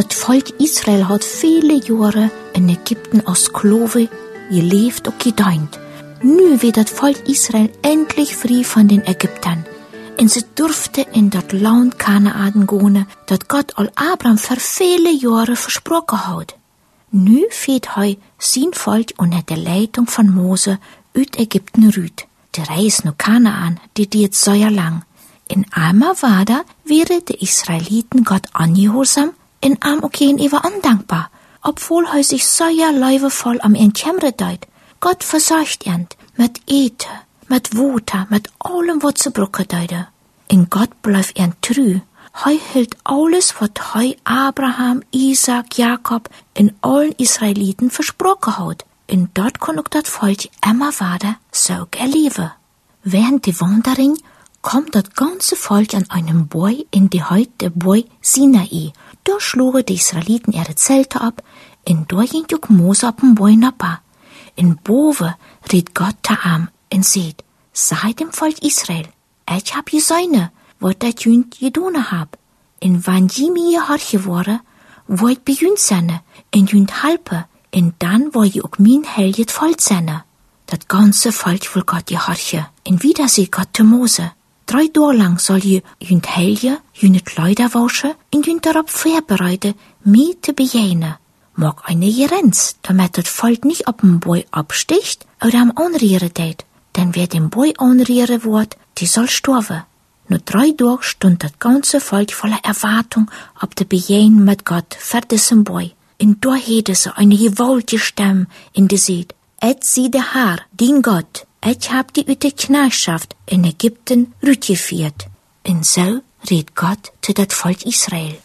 Das Volk Israel hat viele Jahre in Ägypten als Sklave gelebt und gedient. Nu wird das Volk Israel endlich frei von den Ägyptern. Und sie durfte in das Land Kanaan gehen, das Gott al Abraham für viele Jahre versprochen hat. Nu fährt heu sein Volk unter der Leitung von Mose aus Ägypten rüt. Die Reise nach Kanaan, die geht sehr lang. In einmal war da, wären die Israeliten Gott angehorsam, in am auch gegenüber undankbar, obwohl heu sich sehr leibevoll am Entkämre deit. Gott versorgt ihnt mit Ete, mit Water, mit allem, was sie brauchen deide. In Gott bleibt ihnt treu. Heu hielt alles, was heu Abraham, Isaac, Jakob in allen Israeliten versprochen hat. Und dort kann auch das Volk immer weiter so erleben. Während der Wanderung kommt das ganze Volk an einem Boy in die Heut der Boy Sinai. Da schlugen die Israeliten ihre Zelte ab, und da ging auch Mose auf den Boy nappa. In Boven riet Gott Taam und seht, sei dem Volk Israel, ich hab je Säune, wat dat jünt gedone hab. Und wann je mir harche wore, wo ich bei jünt senne, und jünt halpe, und dann wo je auch min heljet Volk senne. Dat ganze Volk will Gott je harche, und wieder sieht Gott zu Mose. 3 Tage lang soll je jünt helje, jünt Kleider waschen, und jünt darauf vorbereiten, mir zu begegnen. Mag eine Gerenz, damit das Volk nicht auf dem Boy absticht oder am anrieren tät. Denn wer den Boy anrieren wird, die soll sterben. Nur 3 Tage stund das ganze Volk voller Erwartung auf der Begegnung mit Gott für diesen Boy. Und da hätte sie eine gewaltige Stimme in die Seed. Et sie der Herr, dein Gott, ich hab die uit der Knechtschaft in Ägypten rütgeführt. Und so redet Gott zu das Volk Israel.